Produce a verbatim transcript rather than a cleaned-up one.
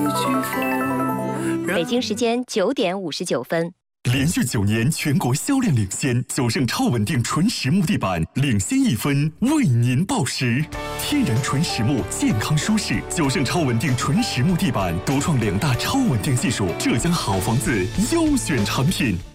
北京时间九点五十九分。 连续九年全国销量领先，九盛超稳定纯实木地板领先一分，为您报时。天然纯实木，健康舒适。九盛超稳定纯实木地板独创两大超稳定技术，浙江好房子优选产品。